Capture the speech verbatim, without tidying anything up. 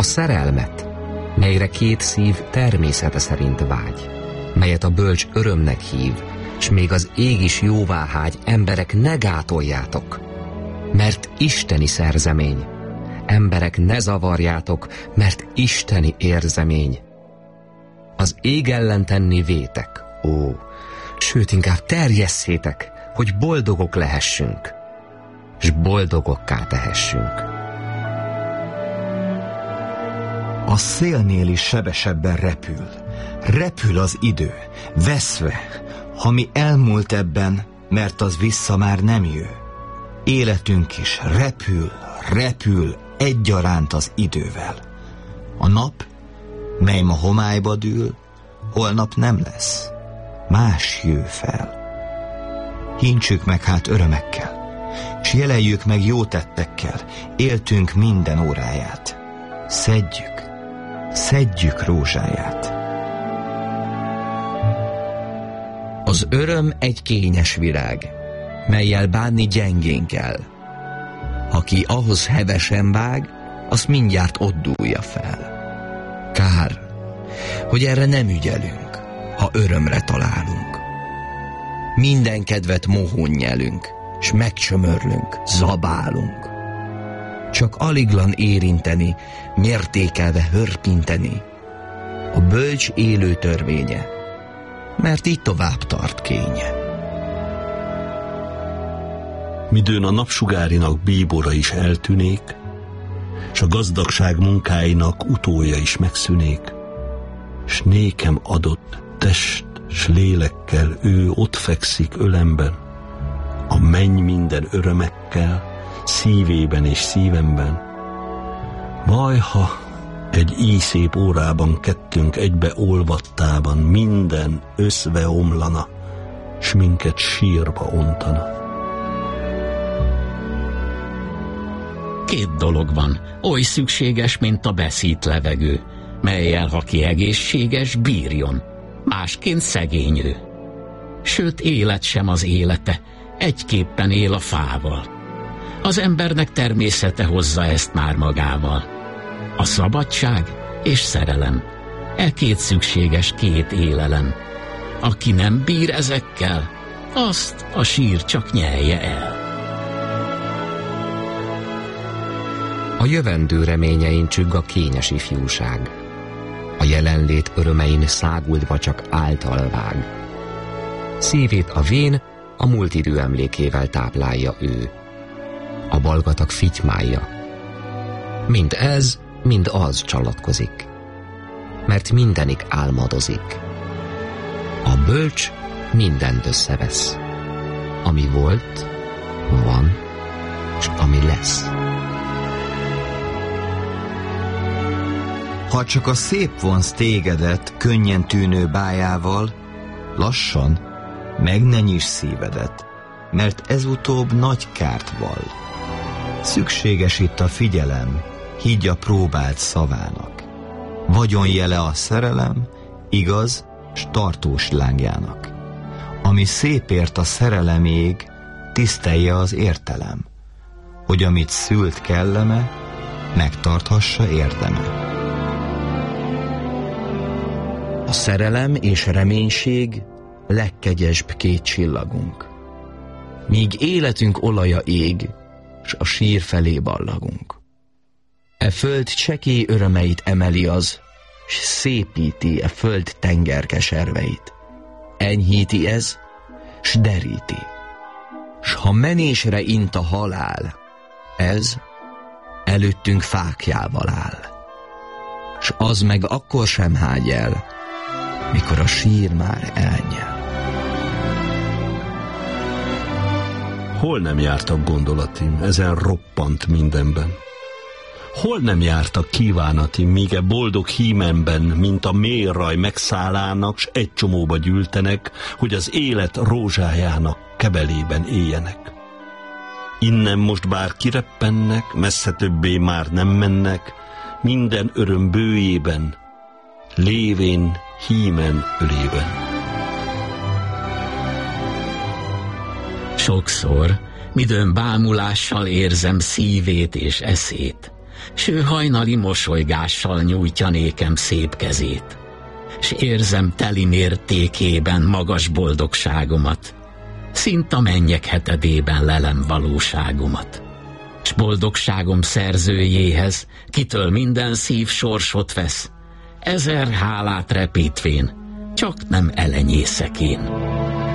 szerelmet, melyre két szív természete szerint vágy, melyet a bölcs örömnek hív, s még az ég is jóváhágy, emberek, ne gátoljátok, mert isteni szerzemény. Emberek, ne zavarjátok, mert isteni érzemény. Az ég ellen tenni vétek, ó, sőt, inkább terjesszétek, hogy boldogok lehessünk, s boldogokká tehessünk. A szélnél is sebesebben repül. Repül az idő, veszve, ha mi elmúlt ebben, mert az vissza már nem jő. Életünk is repül, repül egyaránt az idővel. A nap, mely ma homályba dől, holnap nem lesz, más jő fel. Hintsük meg hát örömekkel, s jeleljük meg jó tettekkel, éltünk minden óráját. Szedjük, szedjük rózsáját. Az öröm egy kényes virág, mellyel bánni gyengén kell. Aki ahhoz hevesen vág, azt mindjárt ott dúlja fel. Kár, hogy erre nem ügyelünk, ha örömre találunk. Minden kedvet mohón nyelünk, s megcsömörlünk, zabálunk. Csak aliglan érinteni, mértékelve hörpinteni a bölcs élő törvénye, mert így tovább tart kénye. Midőn a napsugárinak bíbora is eltűnék, s a gazdagság munkáinak utója is megszűnék, s nékem adott test s lélekkel ő ott fekszik ölemben, a menny minden örömekkel, szívében és szívemben. Vajha egy íjszép órában kettőnk egybe olvattában minden összve omlana, s minket sírba ontana. Két dolog van, oly szükséges, mint a beszít levegő, mellyel, ha ki egészséges, bírjon, másként szegény ő. Sőt, élet sem az élete, egyképpen él a fával. Az embernek természete hozza ezt már magával. A szabadság és szerelem, e két szükséges két élelem. Aki nem bír ezekkel, azt a sír csak nyelje el. A jövendő reményein csügg a kényes ifjúság. A jelenlét örömein száguldva csak által vág. Szívét a vén a múlt idő emlékével táplálja ő. A balgatag fitymálja. Mind ez, mind az csalatkozik, mert mindenik álmodozik. A bölcs mindent összevesz, ami volt, van, és ami lesz. Ha csak a szép vonz tégedet könnyen tűnő bájával, lassan meg ne nyisd szívedet, mert ez utóbb nagy kárt vall. Szükséges itt a figyelem, higgy a próbált szavának. Vagyonjele a szerelem, igaz, s tartós lángjának. Ami szépért a szerelem ég, tisztelje az értelem, hogy amit szült kelleme, megtarthassa érdeme. A szerelem és reménység legkegyesbb két csillagunk. Míg életünk olaja ég, s a sír felé ballagunk. E föld csekély örömeit emeli az, s szépíti e föld tengerkeserveit. Enyhíti ez, s deríti. S ha menésre int a halál, ez előttünk fákjával áll. S az meg akkor sem hágy el, mikor a sír már elnyel. Hol nem jártak gondolatim ezen roppant mindenben? Hol nem jártak kívánatim, míg e boldog hímemben, mint a mélyraj megszállának, s egy csomóba gyűltenek, hogy az élet rózsájának kebelében éljenek. Innen most bár kireppennek, messze többé már nem mennek, minden öröm bőjében, lévén hímen ölében. Sokszor, midőn bámulással érzem szívét és eszét, s ő hajnali mosolygással nyújtja nékem szép kezét, s érzem teli mértékében magas boldogságomat, szint a mennyek hetedében lelem valóságomat. S boldogságom szerzőjéhez, kitől minden szív sorsot vesz, ezer hálát repítvén, csak nem elenyészek én.